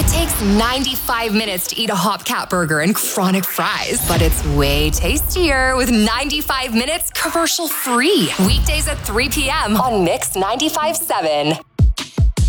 takes 95 minutes to eat a Hopcat burger and chronic fries, but it's way tastier with 95 minutes commercial free. Weekdays at 3 p.m. on Mix 95.7.